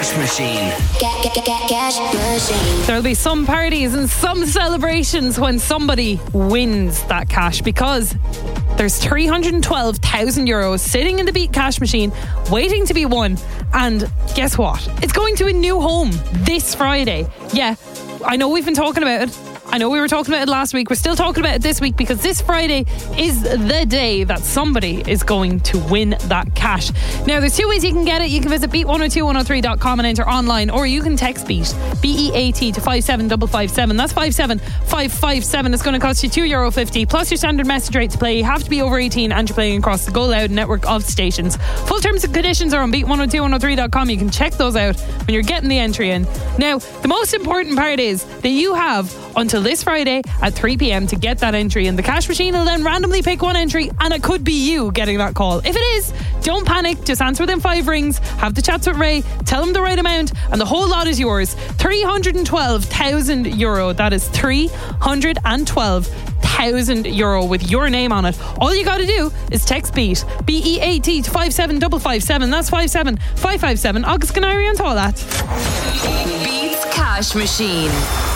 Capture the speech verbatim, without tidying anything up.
Cash Machine. Get, get, get, get cash machine. There'll be some parties and some celebrations when somebody wins that cash, because there's three hundred twelve thousand euros sitting in the Beat Cash Machine waiting to be won. And guess what? It's going to a new home this Friday. Yeah, I know we've been talking about it. I know we were talking about it last week. We're still talking about it this week, because this Friday is the day that somebody is going to win that cash. Now, there's two ways you can get it. You can visit beat one oh two one oh three dot com and enter online, or you can text BEAT, B E A T, to five seven five five seven. That's five seven five five seven. It's going to cost you two euro fifty plus your standard message rate to play. You have to be over eighteen and you're playing across the Go Loud network of stations. Full terms and conditions are on beat one oh two one oh three dot com. You can check those out when you're getting the entry in. Now, the most important part is that you have until this Friday at three p.m. to get that entry in. The cash machine will then randomly pick one entry, and it could be you getting that call. If it is, don't panic, just answer within five rings, have the chats with Ray, tell him the right amount, and the whole lot is yours. three hundred twelve thousand euro. That is three hundred twelve thousand euro with your name on it. All you got to do is text BEAT, B E A T, to five seven five five seven. That's five seven five five seven. August Canary and all that. Beats Cash Machine.